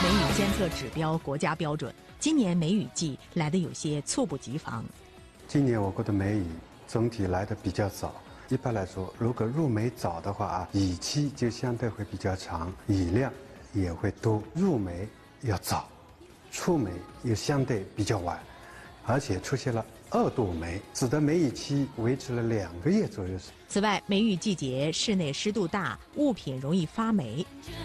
梅雨监测指标国家标准，今年梅雨季来得有些猝不及防。 今年我国的梅雨总体来得比较早。一般来说，如果入梅早的话啊，雨期就相对会比较长，雨量也会多。入梅要早，出梅又相对比较晚，而且出现了2度梅，使得梅雨期维持了2个月左右。 此外，梅雨季节室内湿度大，物品容易发霉。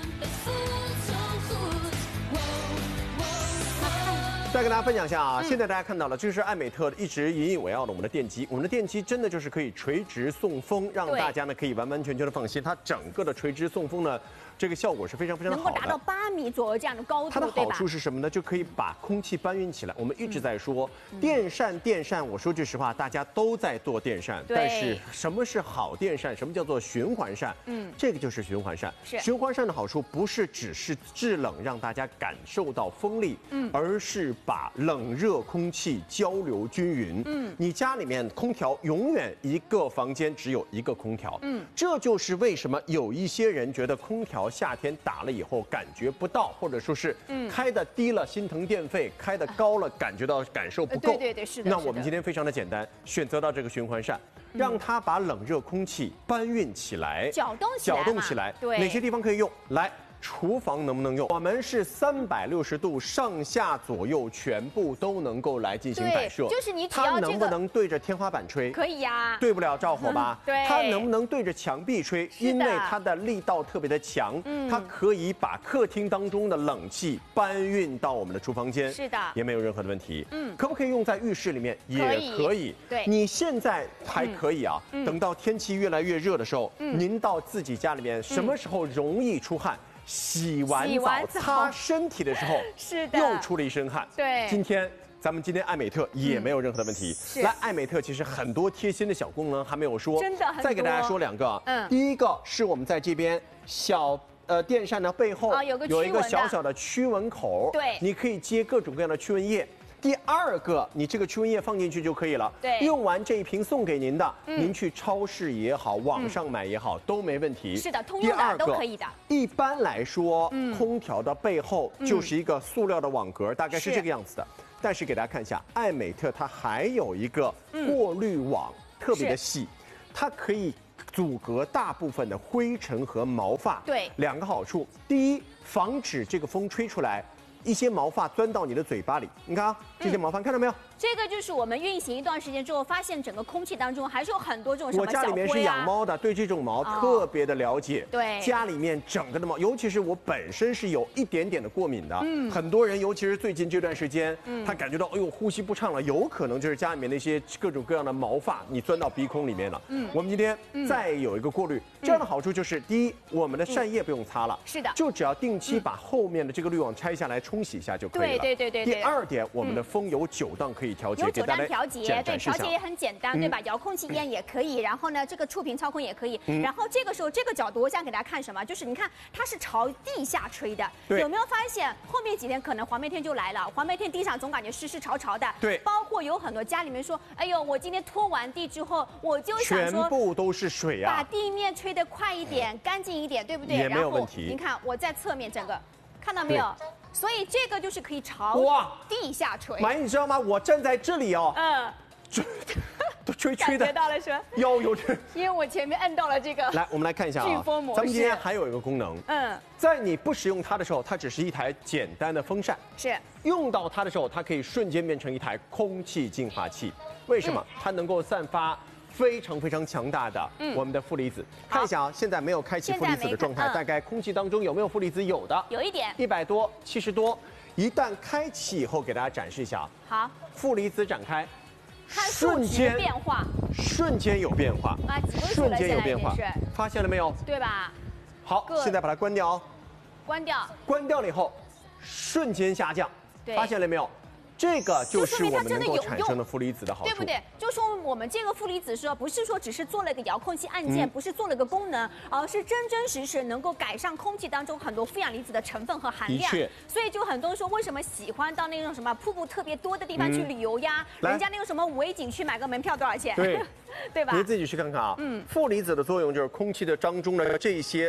再跟大家分享一下啊，现在大家看到了，这是艾美特一直引以为傲的我们的电机。我们的电机真的就是可以垂直送风，让大家呢可以完完全全的放心。它整个的垂直送风呢，这个效果是非常非常好的， 能够达到8米左右这样的高度。 它的好处是什么呢？就可以把空气搬运起来。我们一直在说电扇，我说句实话，大家都在做电扇，但是什么是好电扇？什么叫做循环扇？这个就是循环扇。循环扇的好处不是只是制冷，让大家感受到风力，而是把冷热空气交流均匀。你家里面空调永远一个房间只有一个空调。这就是为什么有一些人觉得空调夏天打了以后感觉不到，或者说是开的低了心疼电费，开的高了感受不够。 对，是的。 那我们今天非常的简单，选择到这个循环扇，让它把冷热空气搬运起来， 搅动起来。对， 哪些地方可以用？来。厨房能不能用？我们是360度上下左右全部都能够来进行摆设。 就是你只要它能不能对着天花板吹？ 可以呀。 对不了照火吧？ 对。 它能不能对着墙壁吹？因为它的力道特别的强，它可以把客厅当中的冷气搬运到我们的厨房间。 是的。 也没有任何的问题。可不可以用在浴室里面？也可以。 对。 你现在还可以啊。等到天气越来越热的时候，您到自己家里面什么时候容易出汗？洗完澡擦身体的时候， 是的， 又出了一身汗。 对， 咱们今天艾美特也没有任何的问题。来，艾美特其实很多贴心的小功能还没有说， 真的很多。 再给大家说2个。第一个是我们在这边小电扇的背后有一个小小的驱蚊口， 对， 你可以接各种各样的驱蚊液。第2个，你这个驱蚊液放进去就可以了。 对， 用完这一瓶送给您的，您去超市也好，网上买也好，都没问题。 是的，通用的都可以的。 一般来说，空调的背后就是一个塑料的网格，大概是这个样子的。但是给大家看一下，艾美特它还有一个过滤网，特别的细，它可以阻隔大部分的灰尘和毛发。 对 ，2个好处：第一，防止这个风吹出来。一些毛发钻到你的嘴巴里，你看啊，这些毛发看到没有？ 这个就是我们运行一段时间之后，发现整个空气当中还是有很多这种什么小灰啊。 我家里面是养猫的，对这种毛特别的了解。 对， 家里面整个的毛，尤其是我本身是有一点点的过敏的。很多人，尤其是最近这段时间，他感觉到哎呦呼吸不畅了，有可能就是家里面那些各种各样的毛发你钻到鼻孔里面了。我们今天再有一个过滤，这样的好处就是第一，我们的扇叶不用擦了， 是的， 就只要定期把后面的这个滤网拆下来冲洗一下就可以了。 对。 第2点，我们的风有9档可以调节， 有9档调节，对，调节也很简单，对吧？遥控器烟也可以，然后呢，这个触屏操控也可以。然后这个时候这个角度，我想给大家看什么？就是你看它是朝地下吹的，有没有发现后面几天可能黄梅天就来了？黄梅天地上总感觉湿湿潮潮的。 对， 包括有很多家里面说，哎呦，我今天拖完地之后，我就想说全部都是水啊， 把地面吹得快一点、干净一点，对不对？ 也没有问题。 你看我在侧面整个，看到没有？所以这个就是可以朝地下吹。 妈，你知道吗？我站在这里哦，都吹的， 感觉到了是吧？ 有这， 因为我前面按到了这个。 来，我们来看一下飓风模式。 咱们今天还有一个功能，在你不使用它的时候，它只是一台简单的风扇； 是用到它的时候，它可以瞬间变成一台空气净化器。为什么？它能够散发非常非常强大的我们的负离子。看一下啊，现在没有开启负离子的状态，大概空气当中有没有负离子？有的， 有一点 ，100多、70多。一旦开启以后，给大家展示一下。 好， 负离子展开， 瞬间变化， 瞬间有变化啊， 瞬间有变化，发现了没有？ 对吧？ 好，现在把它关掉哦。 关掉。 关掉了以后，瞬间下降，发现了没有？这个就是我们能够产生的负离子的好处， 对不对？就说我们这个负离子是不是说只是做了一个遥控器按键，不是做了个功能，而是真真实实能够改善空气当中很多负氧离子的成分和含量。所以就很多人说，为什么喜欢到那种什么瀑布特别多的地方去旅游呀？人家那个什么五 A 景区买个门票多少钱？ 对， 对吧？ 你自己去看看啊。负离子的作用就是空气的当中的这些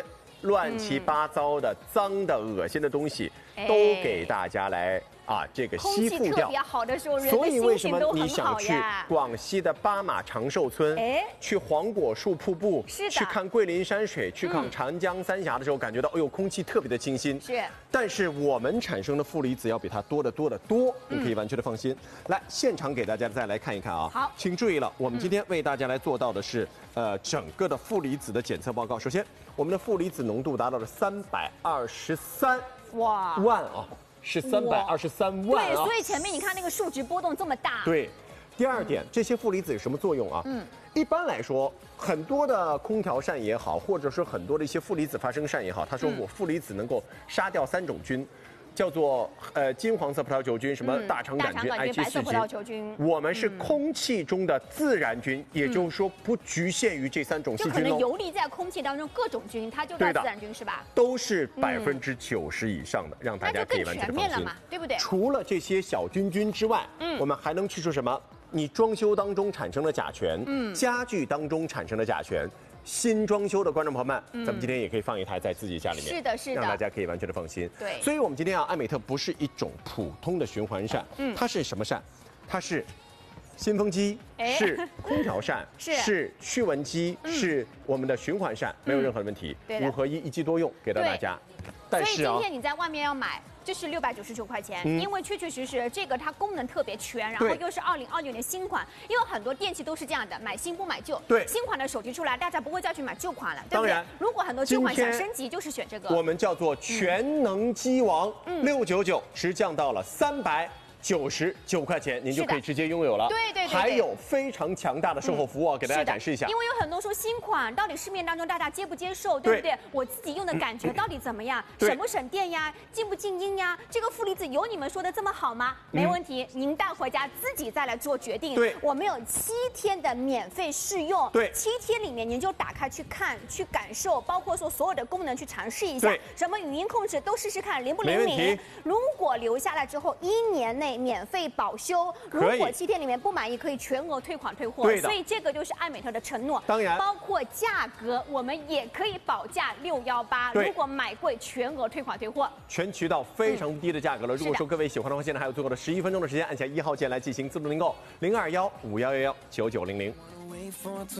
乱七八糟的、脏的、恶心的东西，都给大家来这个吸附掉。 空气特别好的时候，人的所以为什么心情都你想去很好呀。 广西的巴马长寿村，去黄果树瀑布， 是的去看桂林山水，去看长江三峡的时候，感觉到哎呦，空气特别的清新。 是， 但是我们产生的负离子要比它多得多得多，你可以完全的放心。来，现场给大家再来看一看啊。 好， 请注意了，我们今天为大家来做到的是整个的负离子的检测报告。首先，我们的负离子浓度达到了323万啊。是323万对，所以前面你看那个数值波动这么大。 对，第二点，这些负离子有什么作用啊？一般来说，很多的空调扇也好，或者是很多的一些负离子发生扇也好，他说我负离子能够杀掉3种菌。叫做金黄色葡萄球菌，什么大肠杆菌、 白色葡萄球菌。 我们是空气中的自然菌，也就是说不局限于这3种细菌， 就可能游离在空气当中各种菌，它就叫自然菌是吧？ 都是90%以上的，让大家可以完全放心。 那就更全面了嘛，对不对？ 除了这些小菌之外，我们还能去除什么？你装修当中产生的甲醛，家具当中产生的甲醛。新装修的观众朋友们，咱们今天也可以放一台在自己家里面， 是的，是的， 让大家可以完全的放心。 对， 所以我们今天艾美特不是一种普通的循环扇，它是什么扇？它是新风机，是空调扇，是驱蚊机，是我们的循环扇，没有任何的问题，5合1，一机多用，给到大家。 所以今天你在外面要买。就是699块钱，因为确确实实这个它功能特别全，然后又是2029年新款，因为很多电器都是这样的，买新不买旧。 对， 新款的手机出来，大家不会再去买旧款了，对不对？如果很多旧款想升级，就是选这个。 我们叫做全能机王，699直降到了399块钱，您就可以直接拥有了。 对， 还有非常强大的售后服务给大家展示一下。 因为有很多说新款到底市面当中大家接不接受，对不对？我自己用的感觉到底怎么样？省不省电呀？静不静音呀？这个负离子有你们说的这么好吗？没问题，您带回家自己再来做决定。 对， 我们有7天的免费试用。 对 ，7天里面您就打开去看、去感受，包括说所有的功能去尝试一下，什么语音控制都试试看灵不灵敏。如果留下来之后1年内免费保修，如果7天里面不满意，可以全额退款退货。所以这个就是艾美特的承诺。 当然， 包括价格，我们也可以保价618，如果买贵全额退款退货。 全渠道非常低的价格了。如果说各位喜欢的话，现在还有最后的11分钟的时间，按下1号键来进行自动订购，0215119900。